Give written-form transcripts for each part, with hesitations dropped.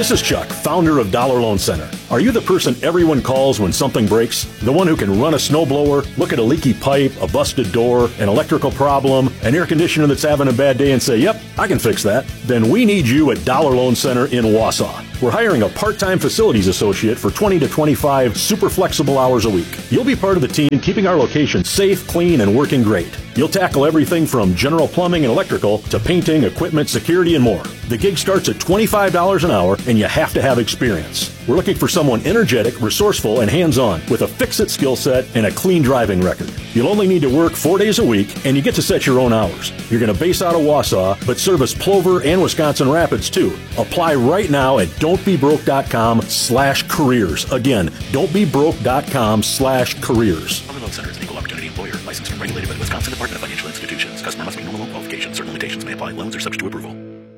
This is Chuck, founder of Dollar Loan Center. Are you the person everyone calls when something breaks? The one who can run a snowblower, look at a leaky pipe, a busted door, an electrical problem, an air conditioner that's having a bad day and say, yep, I can fix that? Then we need you at Dollar Loan Center in Wausau. We're hiring a part-time facilities associate for 20 to 25 super flexible hours a week. You'll be part of the team keeping our location safe, clean, and working great. You'll tackle everything from general plumbing and electrical to painting, equipment, security, and more. The gig starts at $25 an hour, and you have to have experience. We're looking for someone energetic, resourceful, and hands-on with a fix-it skill set and a clean driving record. You'll only need to work 4 days a week, and you get to set your own hours. You're going to base out of Wausau, but service Plover and Wisconsin Rapids, too. Apply right now at don'tbebroke.com/careers. Again, don'tbebroke.com/careers. Dollar Loan Center is an equal opportunity employer, licensed and regulated by the Wisconsin Department of Financial Institutions. Customer must meet normal qualifications. Certain limitations may apply. Loans are subject to approval.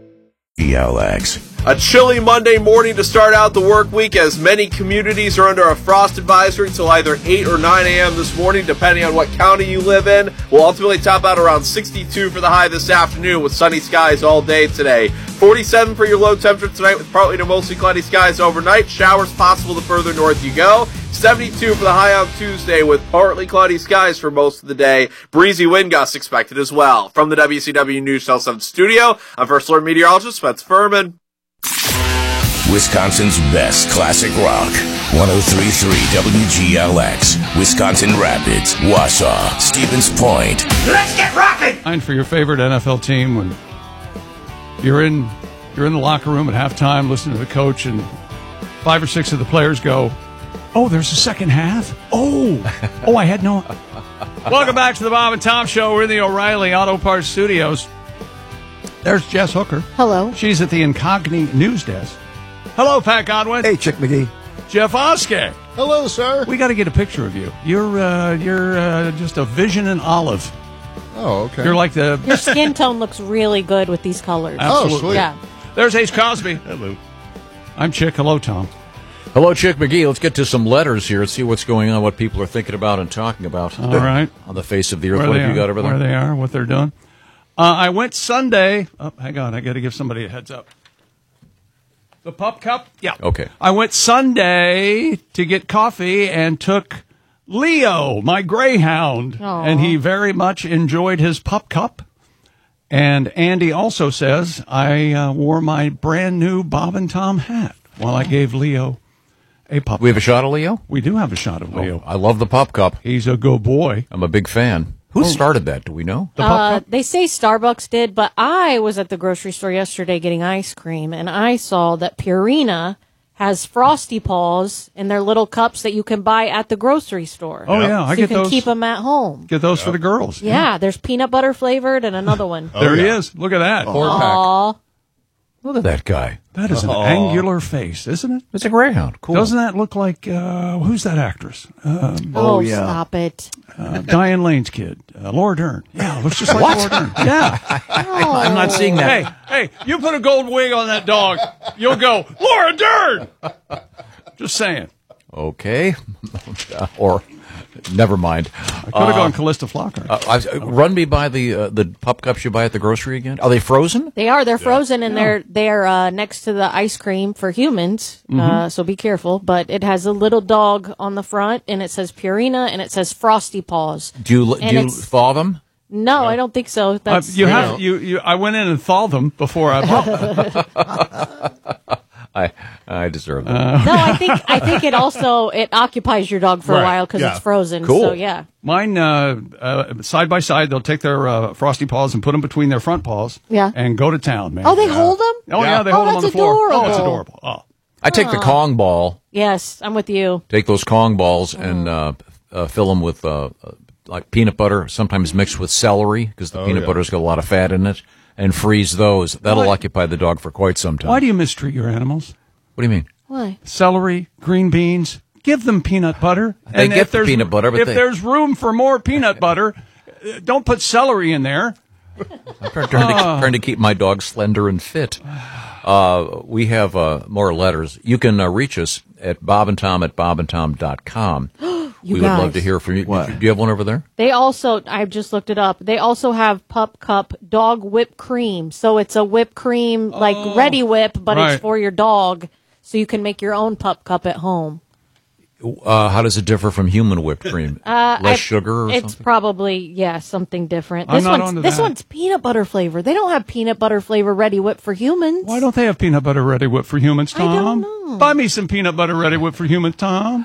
ELX. A chilly Monday morning to start out the work week, as many communities are under a frost advisory until either 8 or 9 a.m. this morning, depending on what county you live in. We'll ultimately top out around 62 for the high this afternoon with sunny skies all day today. 47 for your low temperature tonight with partly to mostly cloudy skies overnight. Showers possible the further north you go. 72 for the high on Tuesday with partly cloudy skies for most of the day. Breezy wind gusts expected as well. From the WCW News Channel 7 studio, I'm First Alert meteorologist Spence Furman. Wisconsin's best classic rock. 103.3 WGLX. Wisconsin Rapids, Wausau, Stevens Point. Let's get rocking! And for your favorite NFL team, when you're in the locker room at halftime listening to the coach and 5 or 6 of the players go, oh, there's a second half? Oh, I had no... Welcome back to the Bob and Tom Show. We're in the O'Reilly Auto Parts Studios. There's Jess Hooker. Hello. She's at the Incogni News Desk. Hello, Pat Godwin. Hey, Chick McGee. Jeff Oskey. Hello, sir. We got to get a picture of you. You're just a vision in olive. Oh, okay. You're like the... Your skin tone looks really good with these colors. Absolutely. Oh, sweet. Yeah. There's Ace Cosby. Hello. I'm Chick. Hello, Tom. Hello, Chick McGee. Let's get to some letters here and see what's going on, what people are thinking about and talking about. All right. On the face of the earth. What have you got over there? Where they are, what they're doing. I went Sunday. Oh, hang on. I got to give somebody a heads up. The Pup Cup? Yeah. Okay. I went Sunday to get coffee and took Leo, my greyhound, Aww. and he very much enjoyed his Pup Cup. And Andy also says I wore my brand new Bob and Tom hat while I gave Leo a Pup We have Cup. a shot of Leo? We do have a shot of Leo. I love the Pop Cup. He's a good boy. I'm a big fan. Who started that? Do we know? The Pup Cup? They say Starbucks did, but I was at the grocery store yesterday getting ice cream, and I saw that Purina has Frosty Paws in their little cups that you can buy at the grocery store. Oh, yeah. So I you get can those. keep them at home. Get those for the girls. Yeah, there's peanut butter flavored and another one. There he is. Look at that. Aw. Look at that guy. That is an angular face, isn't it? It's a greyhound. Cool. Doesn't that look like, who's that actress? Oh, yeah. stop it. Diane Lane's kid. Laura Dern. Yeah, looks just like Laura Dern. Yeah. I'm not seeing that. Hey, you put a gold wig on that dog, you'll go, Laura Dern! Just saying. Okay. Or, never mind. I could have gone Callista Flocker. Run me by the Pup Cups you buy at the grocery again. Are they frozen? They are. They're frozen, and they're next to the ice cream for humans. So be careful. But it has a little dog on the front, and it says Purina, and it says Frosty Paws. Do you thaw them? No, I don't think so. That's I went in and thawed them before I bought them. I deserve that. No, I think it occupies your dog for a while because it's frozen. Cool. So yeah. Mine, side by side, they'll take their Frosty Paws and put them between their front paws. Yeah. And go to town, man. Oh, they hold them? Oh, yeah, they hold them on the that's floor. adorable. Oh, it's adorable. Oh. I take the Kong ball, Yes, I'm with you. take those Kong balls and fill them with like peanut butter, sometimes mixed with celery because the peanut butter's got a lot of fat in it, and freeze those. That'll occupy the dog for quite some time. Why do you mistreat your animals? What do you mean? Why? Celery, green beans, give them peanut butter. They and get if there's, peanut butter, but if there's room for more peanut butter, don't put celery in there. I'm trying to keep my dog slender and fit. We have more letters. You can reach us at bobandtom@bobandtom.com. We would love to hear from you. Do you have one over there? They also, I've just looked it up. They also have Pup Cup dog whipped cream. So it's a whipped cream, like Ready Whip, but Right. it's for your dog. so you can make your own pup cup at home. How does it differ from human whipped cream? Less sugar or It's something? probably, something different. I'm not onto This that. one's peanut butter flavor. They don't have peanut butter flavor Ready Whip for humans. Why don't they have peanut butter ready whip for humans, Tom? I don't know. Buy me some peanut butter ready whip for humans, Tom.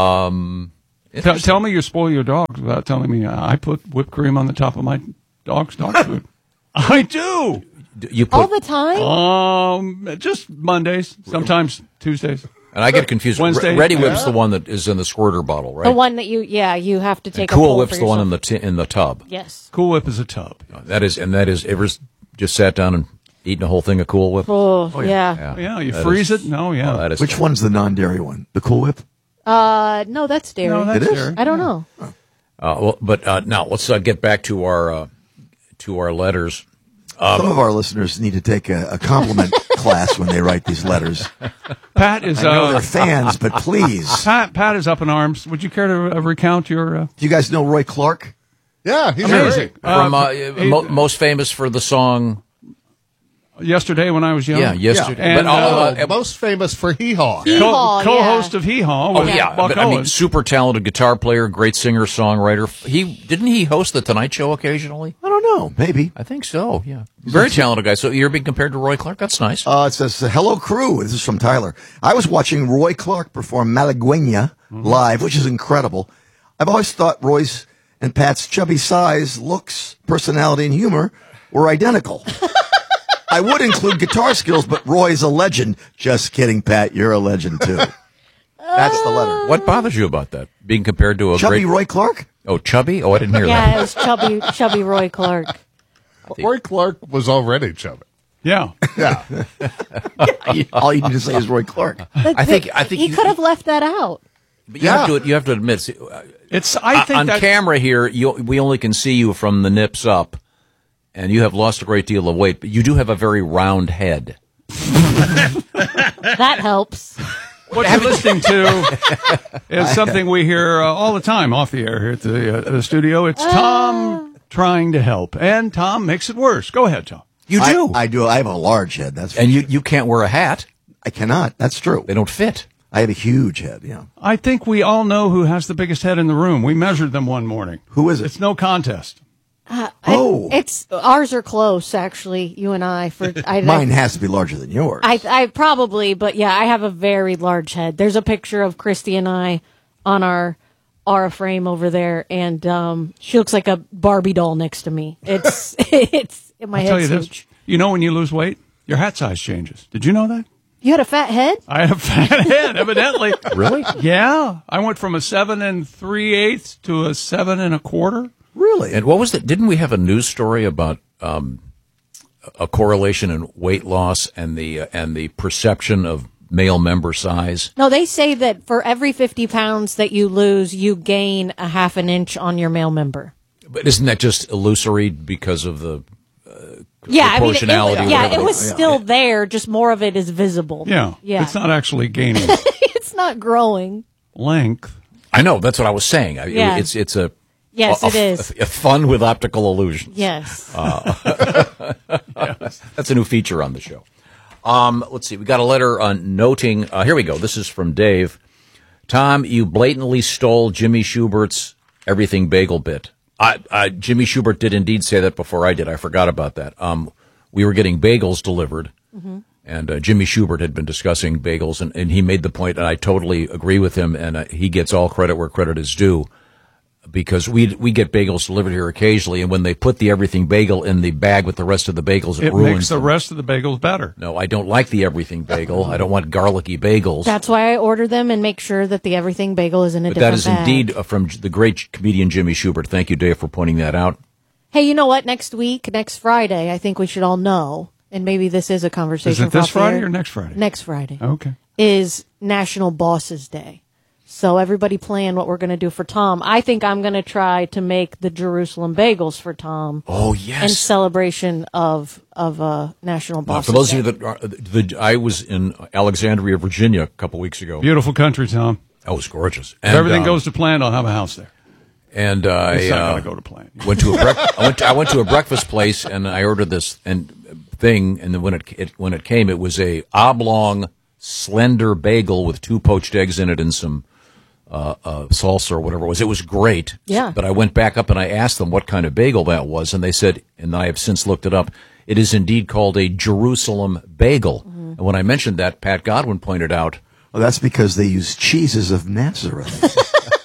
Tell me you spoil your dogs without telling me I put whipped cream on the top of my dog's dog food. I do. You All put, the time? Just Mondays, sometimes Tuesdays. and I get confused. Wednesday. Ready Whip's the one that is in the squirter bottle, right? The one that you have to take and Cool a pull Whip's for the one yourself. in the tub. Yes. Cool Whip is a tub. That is. Ever just sat down and eaten a whole thing of Cool Whip? Oh, yeah. Yeah, you That freeze is- it? No, yeah. Oh, that is. Which one's the non-dairy one? The Cool Whip? No, that's dairy. No, that's It is? dairy. I don't know. But now let's get back to our letters. Some of our listeners need to take a compliment class when they write these letters. Pat is I know they're fans, but please. Pat is up in arms. Would you care to recount your Do you guys know Roy Clark? Yeah, he's amazing great. From most famous for the song. Yesterday when I was young? Yeah, yesterday. And, But Most famous for Hee Haw. Hee-haw, co-host of Hee Haw. Oh yeah, Buck but, I mean, Owens. super talented guitar player, great singer songwriter. Didn't he host the Tonight Show occasionally? I don't know. Maybe. I think so. Yeah, very talented guy. So you're being compared to Roy Clark. That's nice. It says, hello, crew. This is from Tyler. I was watching Roy Clark perform Malagueña live, which is incredible. I've always thought Roy's and Pat's chubby size, looks, personality, and humor were identical. I would include guitar skills, but Roy's a legend. Just kidding, Pat. You're a legend, too. That's the letter. What bothers you about that? Being compared to a Chubby great Roy Clark? Oh, chubby? Oh, I didn't hear Yeah, that. it was chubby Roy Clark. Roy Clark was already chubby. Yeah. Yeah. All you need to say is Roy Clark. I think He could have left that out. But you have to admit, see, I think on that camera here, we only can see you from the nips up, and you have lost a great deal of weight, but you do have a very round head. That helps. what you're listening to is something we hear all the time off the air here at the studio. It's Tom trying to help, and Tom makes it worse. Go ahead, Tom. You do. I do. I have a large head. That's And you can't wear a hat. I cannot. That's true. They don't fit. I have a huge head, yeah. I think we all know who has the biggest head in the room. We measured them one morning. Who is it? It's no contest. It's ours are close, actually. You and I. Mine has to be larger than yours. I probably, but yeah, I have a very large head. There's a picture of Christy and I on our Aura frame over there, and she looks like a Barbie doll next to me. It's my I'll tell you head's this. huge. You know when you lose weight, your hat size changes. Did you know that? You had a fat head? I had a fat head, evidently. Really? Yeah. I went from a 7 3/8 to a 7 1/4. Really? And what was that? Didn't we have a news story about a correlation in weight loss and the perception of male member size? No, they say that for every 50 pounds that you lose, you gain a half an inch on your male member. But isn't that just illusory because of the Yeah, I mean, proportionality? or whatever it they- was still there, just more of it is visible. Yeah. Yeah. It's not actually gaining It's not growing. length. I know. That's what I was saying. Yeah. It's a Yes, a- it is. a fun with optical illusions. Yes. That's a new feature on the show. Let's see. We got a letter noting. Here we go. This is from Dave. Tom, you blatantly stole Jimmy Schubert's Everything Bagel bit. Jimmy Schubert did indeed say that before I did. I forgot about that. We were getting bagels delivered, and Jimmy Schubert had been discussing bagels, and he made the point, and I totally agree with him, and he gets all credit where credit is due. Because we get bagels delivered here occasionally, and when they put the Everything Bagel in the bag with the rest of the bagels, it It ruins makes the them. rest of the bagels better. No, I don't like the Everything Bagel. I don't want garlicky bagels. That's why I order them and make sure that the everything bagel is in a But that different is bag. indeed from the great comedian Jimmy Schubert. Thank you, Dave, for pointing that out. Hey, you know what? Next Friday, I think we should all know, and maybe this is a conversation. Is it for this off the Friday air. or next Friday? Next Friday. Okay. Is National Bosses Day. So everybody plan what we're going to do for Tom. I think I'm going to try to make the Jerusalem bagels for Tom. Oh, In yes. celebration of National Now, Bosses for those Day. of you that I was in Alexandria, Virginia, a couple weeks ago. Beautiful country, Tom. That was gorgeous. If And, everything goes to plan, I'll have a house there. and It's not I going to go to plan. went to I went to a breakfast place, and I ordered this thing, and then when it came, it was a oblong slender bagel with 2 poached eggs in it and some salsa or whatever it was. It was great. Yeah. But I went back up and I asked them what kind of bagel that was, and they said, and I have since looked it up, it is indeed called a Jerusalem bagel. And when I mentioned that, Pat Godwin pointed out, Well, that's because they use cheeses of Nazareth.